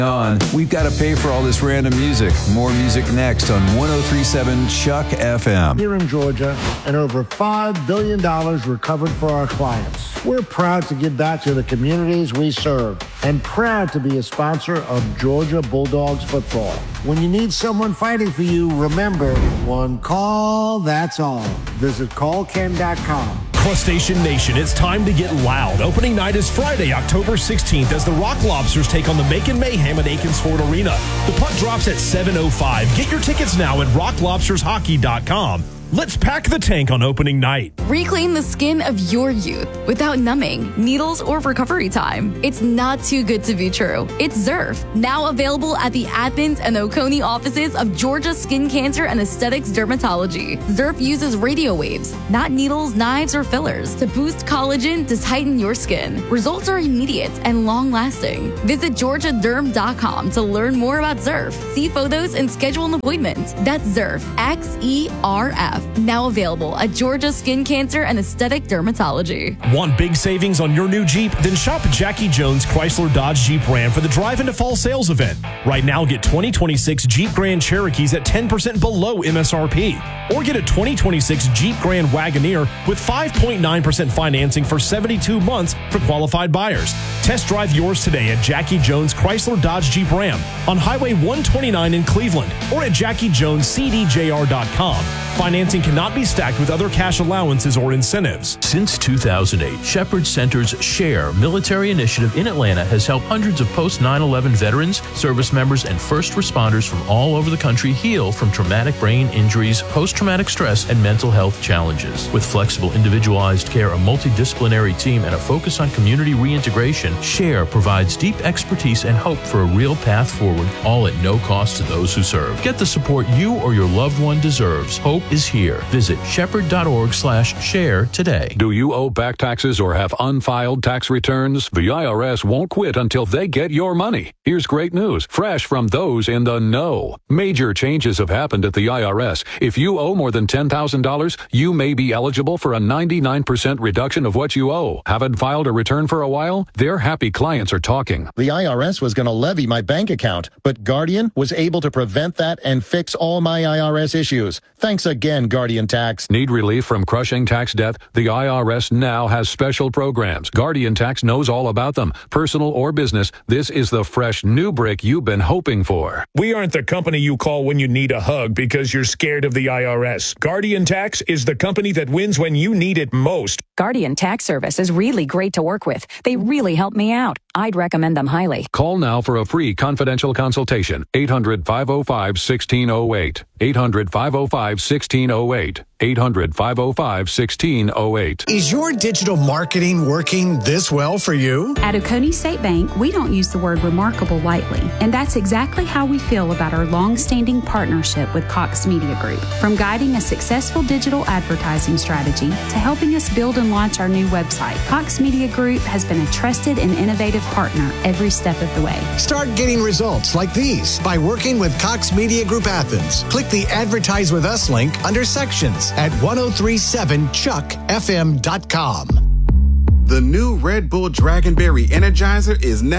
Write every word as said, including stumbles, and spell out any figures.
On. We've got to pay for all this random music. More music next on one oh three point seven Chuck F M. Here in Georgia, and over five billion dollars recovered for our clients. We're proud to give back to the communities we serve and proud to be a sponsor of Georgia Bulldogs football. When you need someone fighting for you, remember, one call, that's all. Visit call ken dot com. Crustacean Nation, it's time to get loud. Opening night is Friday, October sixteenth, as the Rock Lobsters take on the Macon Mayhem at Aikens Ford Arena. The puck drops at seven oh five. Get your tickets now at rock lobsters hockey dot com. Let's pack the tank on opening night. Reclaim the skin of your youth without numbing, needles, or recovery time. It's not too good to be true. It's Zerf, now available at the Athens and Oconee offices of Georgia Skin Cancer and Aesthetics Dermatology. Zerf uses radio waves, not needles, knives, or fillers, to boost collagen to tighten your skin. Results are immediate and long-lasting. Visit georgia derm dot com to learn more about Zerf. See photos and schedule an appointment. That's Zerf, X E R F. Now available at Georgia Skin Cancer and Aesthetic Dermatology. Want big savings on your new Jeep? Then shop Jackie Jones Chrysler Dodge Jeep Ram for the Drive into Fall sales event. Right now, get twenty twenty-six Jeep Grand Cherokees at ten percent below M S R P. Or get a twenty twenty-six Jeep Grand Wagoneer with five point nine percent financing for seventy-two months for qualified buyers. Test drive yours today at Jackie Jones Chrysler Dodge Jeep Ram on Highway one twenty-nine in Cleveland or at jackie jones c d j r dot com. Financing cannot be stacked with other cash allowances or incentives. Since two thousand eight, Shepherd Center's SHARE military initiative in Atlanta has helped hundreds of post nine eleven veterans, service members, and first responders from all over the country heal from traumatic brain injuries, post-traumatic stress, and mental health challenges. With flexible, individualized care, a multidisciplinary team, and a focus on community reintegration, SHARE provides deep expertise and hope for a real path forward, all at no cost to those who serve. Get the support you or your loved one deserves. Hope is here. Visit shepherd dot org slash share today. Do you owe back taxes or have unfiled tax returns? The I R S won't quit until they get your money. Here's great news, fresh from those in the know. Major changes have happened at the I R S. If you owe more than ten thousand dollars, you may be eligible for a ninety-nine percent reduction of what you owe. Haven't filed a return for a while? Their happy clients are talking. The I R S was going to levy my bank account, but Guardian was able to prevent that and fix all my I R S issues. Thanks again, Guardian Tax. Need relief from crushing tax debt? The I R S now has special programs. Guardian Tax knows all about them. Personal or business, this is the fresh new brick you've been hoping for. We aren't the company you call when you need a hug because you're scared of the I R S. Guardian Tax is the company that wins when you need it most. Guardian Tax Service is really great to work with. They really helped me out. I'd recommend them highly. Call now for a free confidential consultation. eight hundred, five oh five, one six oh eight. eight hundred, five oh five, one six oh eight. eight hundred, five oh five, one six oh eight. Is your digital marketing working this well for you? At Oconee State Bank, we don't use the word remarkable lightly, and that's exactly how we feel about our long-standing partnership with Cox Media Group. From guiding a successful digital advertising strategy to helping us build and launch our new website, Cox Media Group has been a trusted and innovative partner every step of the way. Start getting results like these by working with Cox Media Group Athens. Click the Advertise with Us link under Sections at ten thirty-seven chuck f m dot com. The new Red Bull Dragonberry Energizer is now